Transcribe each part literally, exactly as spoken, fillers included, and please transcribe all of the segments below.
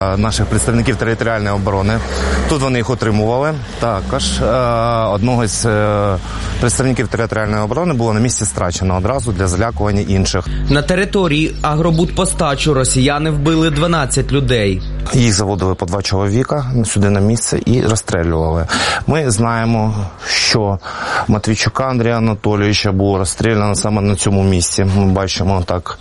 наших представників територіальної оборони. Тут вони їх отримували. Також одного з представників територіальної оборони було на місці страчено одразу для залякування інших. На території агробудпостачу росіяни вбили дванадцять людей. Їх заводили по два чоловіка сюди на місце і розстрілювали. Ми знаємо, що Матвійчука Андрія Анатолійовича було розстріляно саме на цьому місці. Ми бачимо так.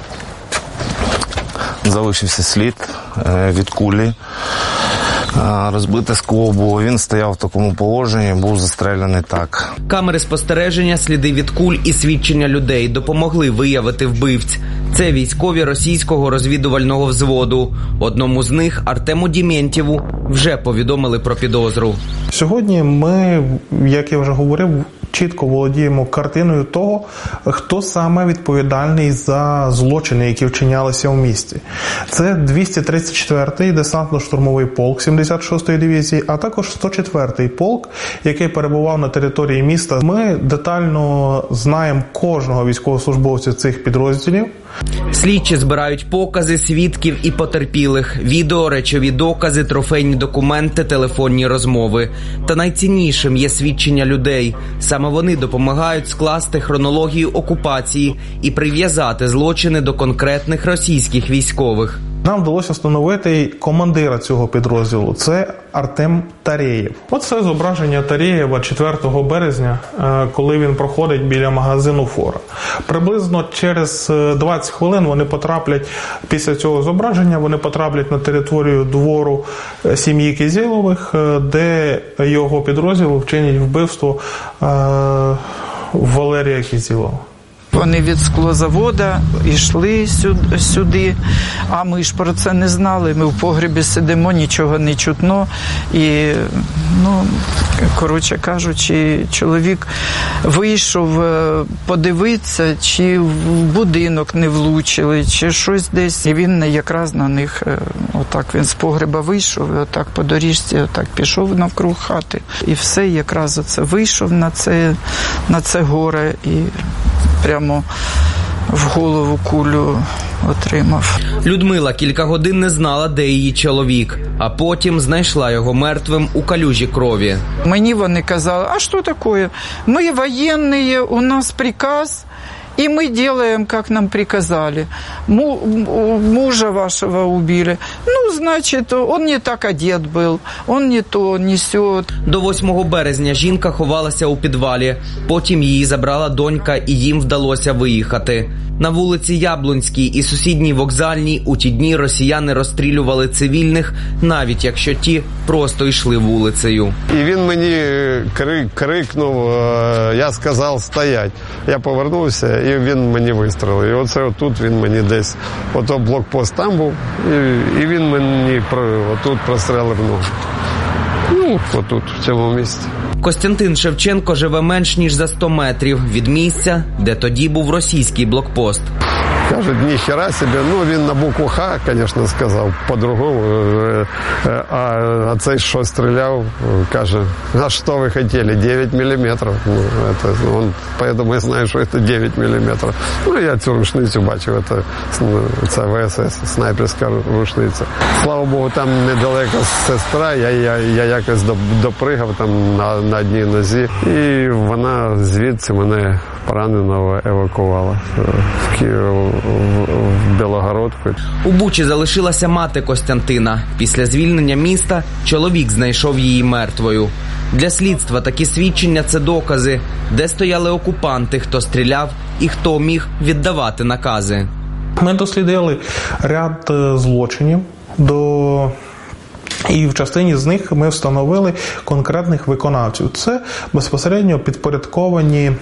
Залишився слід від кулі, розбите скло було, він стояв в такому положенні, був застріляний так. Камери спостереження, сліди від куль і свідчення людей допомогли виявити вбивць. Це військові російського розвідувального взводу. Одному з них, Артему Дементьєву, вже повідомили про підозру. Сьогодні ми, як я вже говорив, чітко володіємо картиною того, хто саме відповідальний за злочини, які вчинялися в місті. Це двісті тридцять четвертий десантно-штурмовий полк сімдесят шостої дивізії, а також сто четвертий полк, який перебував на території міста. Ми детально знаємо кожного військовослужбовця цих підрозділів. Слідчі збирають покази свідків і потерпілих, відео, речові докази, трофейні документи, телефонні розмови. Та найціннішим є свідчення людей. Саме вони допомагають скласти хронологію окупації і прив'язати злочини до конкретних російських військових. Нам вдалося встановити командира цього підрозділу. Це Артем Тареєв. Оце зображення Тареєва четвертого березня, коли він проходить біля магазину «Фора». Приблизно через двадцять хвилин вони потраплять, після цього зображення, вони потраплять на територію двору сім'ї Кізєлових, де його підрозділ вчинять вбивство Валерія Кізєлова. Вони від склозавода йшли сюди, а ми ж про це не знали. Ми в погребі сидимо, нічого не чутно. І, ну, коротше кажучи, чоловік вийшов подивитися, чи в будинок не влучили, чи щось десь. І він якраз на них, отак він з погреба вийшов, і отак по доріжці, отак пішов навкруг хати. І все, якраз оце вийшов на це, на це горе і прямо в голову кулю отримав. Людмила кілька годин не знала, де її чоловік, а потім знайшла його мертвим у калюжі крові. Мені вони казали, а що таке? Ми воєнні, у нас приказ, и мы делаем, как нам приказали. Мужа вашего убили. Ну, значит, он не так одет был, он не то несет. До восьмого березня жінка ховалася у підвалі. Потім її забрала донька, і їм вдалося виїхати. На вулиці Яблунській і сусідній Вокзальній у ті дні росіяни розстрілювали цивільних, навіть якщо ті просто йшли вулицею. І він мені крик, крикнув, я сказав стоять. Я повернувся, і він мені вистрілив. І оце отут він мені десь, ото блокпост там був, і, і він мені отут прострелив ногу. Ну, отут, в цьому місці. Костянтин Шевченко живе менш ніж за сто метрів від місця, де тоді був російський блокпост. Кажуть, ніхера собі. Ну, він на букву «Х», звісно, сказав, по-другому. А, а цей, що стріляв, каже, а що ви хотіли? дев'ять міліметрів. Ну, это, он, поэтому я знаю, що це дев'ять міліметрів. Ну, я цю рушницю бачив, це, це ВСС, снайперська рушниця. Слава Богу, там недалеко сестра, я, я, я якось допригав там на, на одній нозі, і вона звідси мене пораненого евакувала в Київ, в Білогородку. У Бучі залишилася мати Костянтина. Після звільнення міста чоловік знайшов її мертвою. Для слідства такі свідчення – це докази, де стояли окупанти, хто стріляв і хто міг віддавати накази. Ми дослідили ряд злочинів, до... і в частині з них ми встановили конкретних виконавців. Це безпосередньо підпорядковані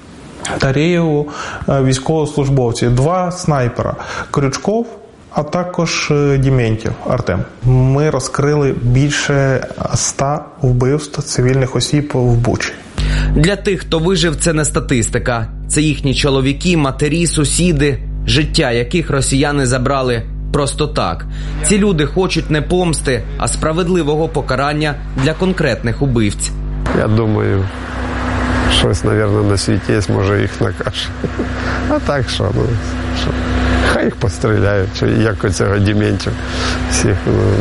Тареєву військовослужбовці, два снайпера – Крючков, а також Дементьєв Артем. Ми розкрили більше ста вбивств цивільних осіб в Бучі. Для тих, хто вижив, це не статистика. Це їхні чоловіки, матері, сусіди, життя яких росіяни забрали просто так. Ці люди хочуть не помсти, а справедливого покарання для конкретних убивць. Я думаю, щось, мабуть, на світі є, може їх накаже. А так що, ну, що? хай їх постріляють, як оцього Дементів всіх.